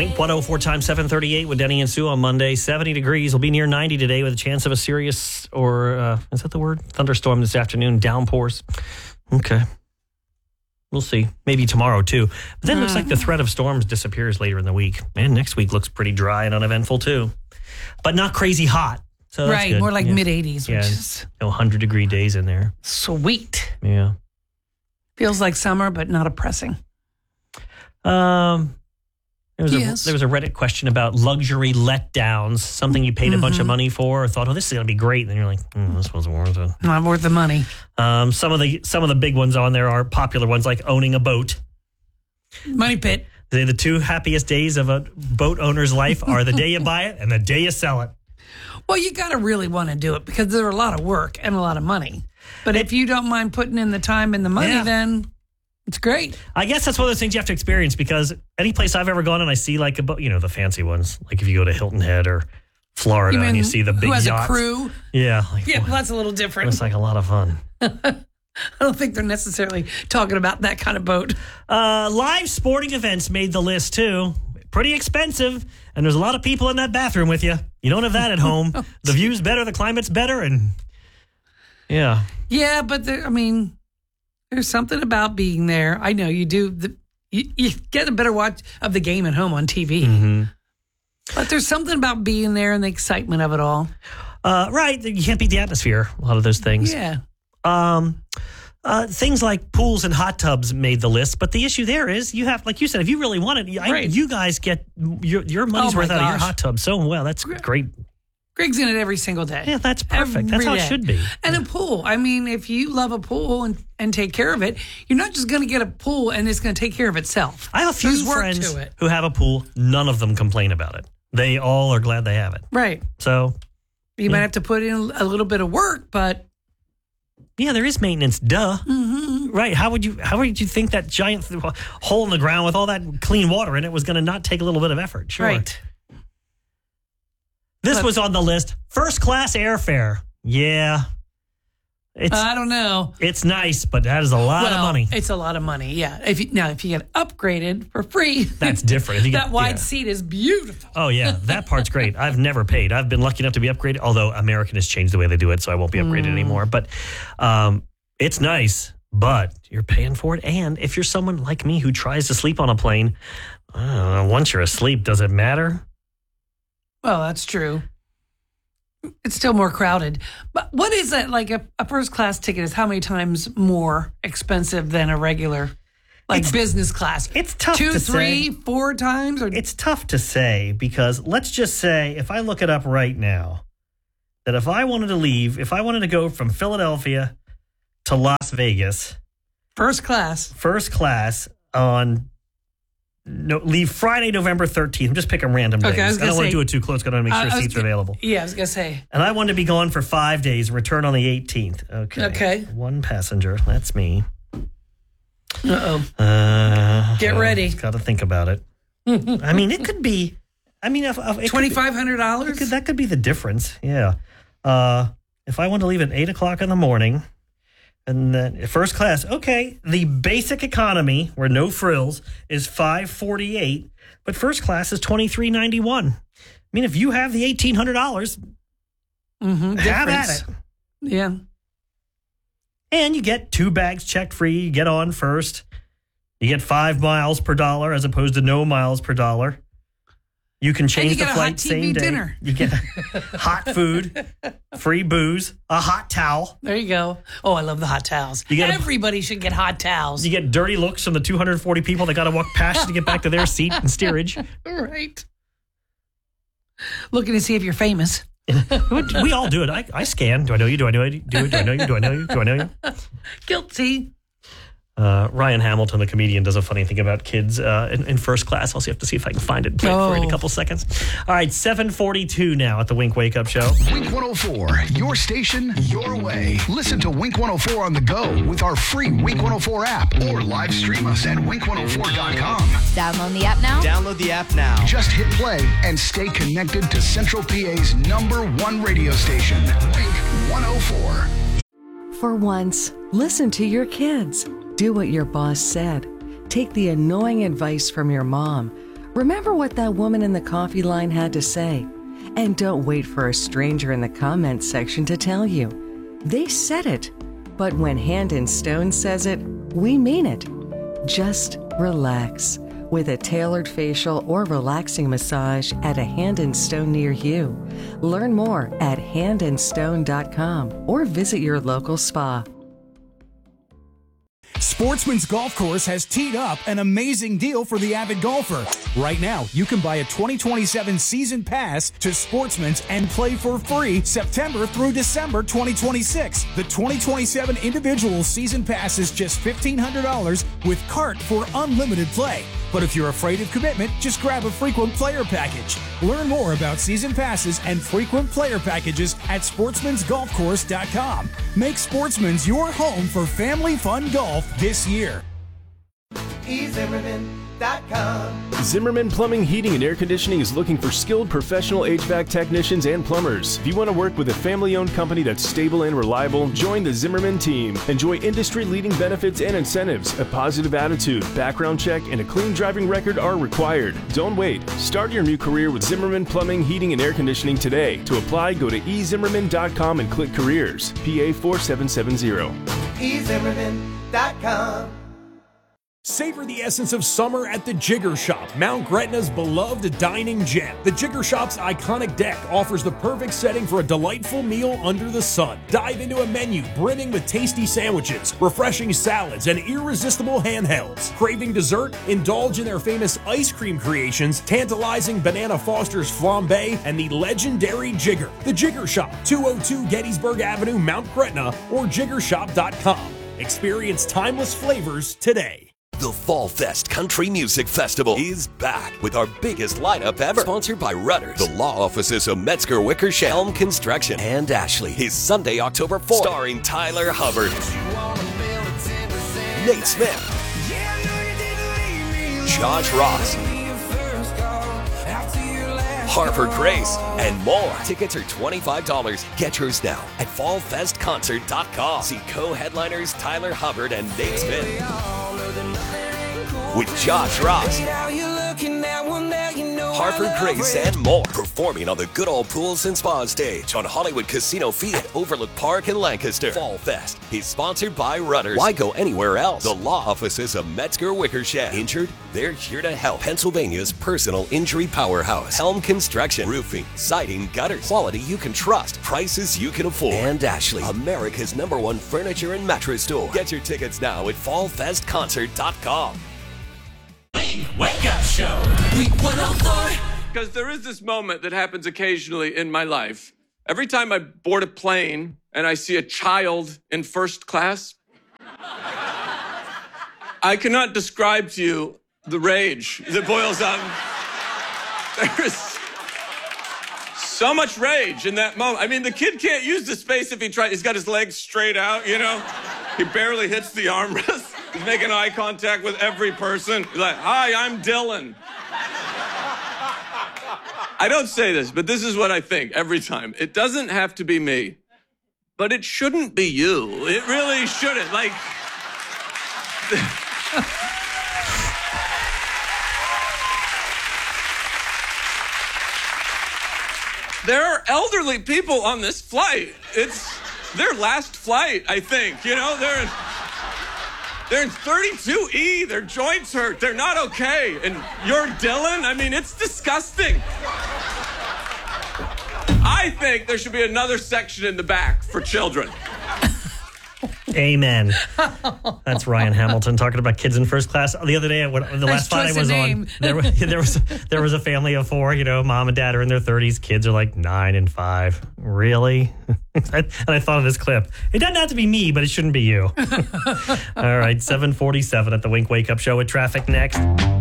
Wink 104 times 738 with Denny and Sue on Monday. 70 degrees. Will be near 90 today with a chance of a serious, or is that the word? Thunderstorm this afternoon. Downpours. Okay. We'll see. Maybe tomorrow, too. But then it looks like the threat of storms disappears later in the week. And next week looks pretty dry and uneventful, too. But not crazy hot. So that's good. More like mid-80s. Yeah, which is no 100-degree days in there. sweet. Yeah. Feels like summer, but not oppressing. There was a Reddit question about luxury letdowns, something you paid a bunch of money for or thought, oh, this is going to be great. And then you're like, this wasn't worth it. Not worth the money. Some of the big ones on there are popular ones like owning a boat. Money pit. The two happiest days of a boat owner's life are the day you buy it and the day you sell it. Well, you got to really want to do it because there's a lot of work and a lot of money. But if you don't mind putting in the time and the money, then it's great. I guess that's one of those things you have to experience because any place I've ever gone and I see like a boat, the fancy ones, like if you go to Hilton Head or Florida and you see the big yachts. Who has a crew? Yeah. Well, that's a little different. It's like a lot of fun. I don't think they're necessarily talking about that kind of boat. Live sporting events made the list too. Pretty expensive, and there's a lot of people in that bathroom with you. You don't have that at home. The view's better, the climate's better, and yeah. Yeah, but there's something about being there. I know you do. You get a better watch of the game at home on TV. Mm-hmm. But there's something about being there and the excitement of it all. Right. You can't beat the atmosphere, a lot of those things. Yeah. Things like pools and hot tubs made the list, but the issue there is you have, like you said, if you really want it, you guys get your money's worth out of your hot tub. So, well, that's great. Greg's in it every single day. Yeah, that's perfect. That's how it should be. And a pool. If you love a pool and take care of it, you're not just going to get a pool and it's going to take care of itself. I have a few friends who have a pool. None of them complain about it. They all are glad they have it. Right. So you might have to put in a little bit of work, but yeah, there is maintenance. Duh. Mm-hmm. Right. How would you think that giant hole in the ground with all that clean water in it was going to not take a little bit of effort? Sure. Right. This was on the list. First class airfare. Yeah. I don't know. It's nice, but that is a lot of money. It's a lot of money, yeah. If you get upgraded for free. That's different. That wide seat is beautiful. Oh, yeah. That part's great. I've never paid. I've been lucky enough to be upgraded, although American has changed the way they do it, so I won't be upgraded anymore. But it's nice, but you're paying for it. And if you're someone like me who tries to sleep on a plane, once you're asleep, does it matter? Well, that's true. It's still more crowded. But what is that? Like a first class ticket is how many times more expensive than a regular, business class? It's tough to say. 2, 3, 4 times? It's tough to say because let's just say if I look it up right now, that if I wanted to go from Philadelphia to Las Vegas. First class on... No, leave Friday, November 13th. I'm just picking random days. Okay, I don't want to do it too close. Got to make sure seats are available. Yeah, I was going to say. And I wanted to be gone for 5 days, return on the 18th. Okay. One passenger. That's me. Uh-oh. Get ready. Got to think about it. It could be... $2,500? That could be the difference. Yeah. If I wanted to leave at 8 o'clock in the morning... And then first class, okay, the basic economy, where no frills, is $548, but first class is $23.91. If you have the $1,800, have at it. Yeah. And you get 2 bags checked free. You get on first. You get 5 miles per dollar as opposed to no miles per dollar. You can change the flight same day. Dinner. You get hot food, free booze, a hot towel. There you go. Oh, I love the hot towels. Everybody should get hot towels. You get dirty looks from the 240 people that got to walk past you to get back to their seat in steerage. Right. Looking to see if you're famous. We all do it. I scan. Do I know you? Do I know you? Do I know you? Do I know you? Do I know you? Guilty. Ryan Hamilton, the comedian, does a funny thing about kids in first class. I'll have to see if I can find it and play it for you in a couple seconds. All right, 7:42 now at the Wink Wake Up Show. Wink 104, your station, your way. Listen to Wink 104 on the go with our free Wink 104 app or live stream us at wink104.com. Download the app now. Download the app now. Just hit play and stay connected to Central PA's #1 radio station, Wink 104. For once, listen to your kids. Do what your boss said. Take the annoying advice from your mom. Remember what that woman in the coffee line had to say. And don't wait for a stranger in the comments section to tell you. They said it. But when Hand and Stone says it, we mean it. Just relax with a tailored facial or relaxing massage at a Hand and Stone near you. Learn more at handandstone.com or visit your local spa. Sportsman's Golf Course has teed up an amazing deal for the avid golfer. Right now, you can buy a 2027 season pass to Sportsman's and play for free September through December 2026. The 2027 individual season pass is just $1,500 with cart for unlimited play. But if you're afraid of commitment, just grab a frequent player package. Learn more about season passes and frequent player packages at sportsmansgolfcourse.com. Make Sportsman's your home for family fun golf this year. Zimmerman Plumbing, Heating, and Air Conditioning is looking for skilled professional HVAC technicians and plumbers. If you want to work with a family-owned company that's stable and reliable, join the Zimmerman team. Enjoy industry-leading benefits and incentives. A positive attitude, background check, and a clean driving record are required. Don't wait. Start your new career with Zimmerman Plumbing, Heating, and Air Conditioning today. To apply, go to ezimmerman.com and click Careers. PA 4770. ezimmerman.com. Savor the essence of summer at the Jigger Shop, Mount Gretna's beloved dining gem. The Jigger Shop's iconic deck offers the perfect setting for a delightful meal under the sun. Dive into a menu brimming with tasty sandwiches, refreshing salads, and irresistible handhelds. Craving dessert? Indulge in their famous ice cream creations, tantalizing Banana Foster's flambe, and the legendary Jigger. The Jigger Shop, 202 Gettysburg Avenue, Mount Gretna, or jiggershop.com. Experience timeless flavors today. The Fall Fest Country Music Festival is back with our biggest lineup ever. Sponsored by Rudders, the law offices of Metzger Wickersham, Helm Construction, and Ashley. Is Sunday, October 4th. Starring Tyler Hubbard, Nate Smith, Josh Ross, Harper Grace, and more. Tickets are $25. Get yours now at fallfestconcert.com. See co-headliners Tyler Hubbard and Nate Smith with Josh Ross, Harper Grace, and more. Performing on the Good Old Pools and Spa stage on Hollywood Casino Field at Overlook Park in Lancaster. Fall Fest is sponsored by Rudders. Why go anywhere else? The law offices of Metzger Wickersham. Injured? They're here to help. Pennsylvania's personal injury powerhouse. Helm Construction. Roofing, siding, gutters. Quality you can trust. Prices you can afford. And Ashley, America's #1 furniture and mattress store. Get your tickets now at fallfestconcert.com. Wake Up Show. Week 104. Because there is this moment that happens occasionally in my life. Every time I board a plane and I see a child in first class, I cannot describe to you the rage that boils up. There is so much rage in that moment. I mean, the kid can't use the space if he tries. He's got his legs straight out, you know? He barely hits the armrest. He's making eye contact with every person. He's like, "Hi, I'm Dylan." I don't say this, but this is what I think every time. It doesn't have to be me, but it shouldn't be you. It really shouldn't. Like, there are elderly people on this flight. It's their last flight, I think. You know, they're in 32E. Their joints hurt. They're not okay. And you're Dylan? I mean, it's disgusting. I think there should be another section in the back for children. Amen. That's Ryan Hamilton talking about kids in first class. The other day, the last flight I was on, there was a family of 4. You know, mom and dad are in their 30s. Kids are like 9 and 5. Really? And I thought of this clip. It doesn't have to be me, but it shouldn't be you. All right, 7:47 at the Wink Wake Up Show with traffic next.